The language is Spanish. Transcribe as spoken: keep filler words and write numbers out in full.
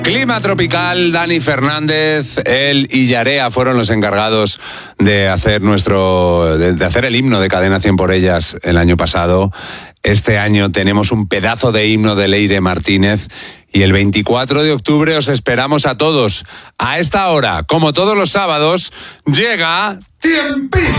Clima tropical, Dani Fernández, él y Yarea fueron los encargados de hacer nuestro, de, de hacer el himno de Cadena cien por ellas el año pasado. Este año tenemos un pedazo de himno de Leire Martínez y el veinticuatro de octubre os esperamos a todos. A esta hora, como todos los sábados, llega Tiempito.